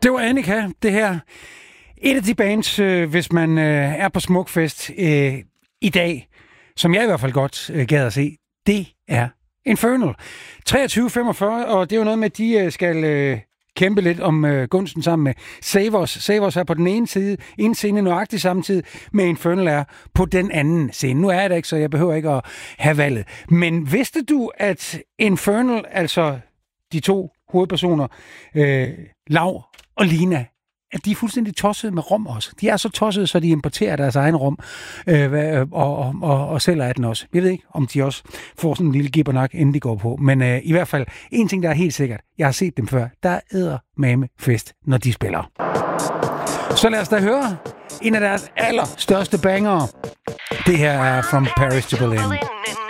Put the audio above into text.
Det var Annika, det her. Et af de bands, hvis man er på Smukfest i dag, som jeg i hvert fald godt gad at se, det er Infernal. 23:45, og det er jo noget med, at de skal kæmpe lidt om gunsten sammen med Save Us. Save Us er på den ene scene nøjagtigt samtidig med Infernal er på den anden scene. Nu er jeg der ikke, så jeg behøver ikke at have valget. Men vidste du, at Infernal, altså de to hovedpersoner, Lav og Lina, at de er fuldstændig tossede med rom også. De er så tossede, så de importerer deres egen rom og sælger af den også. Jeg ved ikke, om de også får sådan en lille gibbernak, inden de går på. Men i hvert fald, en ting, der er helt sikkert. Jeg har set dem før. Der er eddermame fest, når de spiller. Så lad os da høre en af deres allerstørste bangere. Det her er From Paris to Berlin.